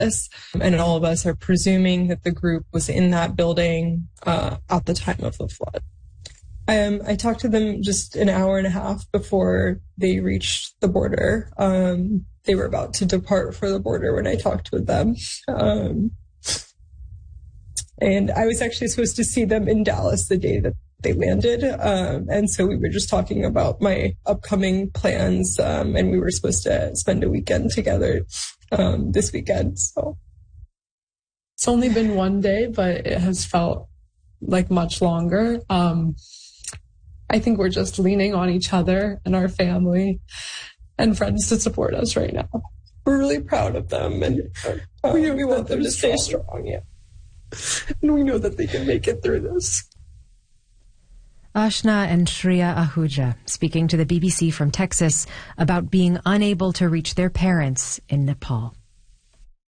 Dallas, and all of us are presuming that the group was in that building at the time of the flood. I talked to them just an hour and a half before they reached the border. They were about to depart for the border when I talked with them. And I was actually supposed to see them in Dallas the day that they landed. And so we were just talking about my upcoming plans. And we were supposed to spend a weekend together this weekend. So it's only been one day, but it has felt like much longer. I think we're just leaning on each other and our family and friends to support us right now. We're really proud of them, and we want them to stay strong. Yeah. And we know that they can make it through this. Ashna and Shreya Ahuja speaking to the BBC from Texas about being unable to reach their parents in Nepal.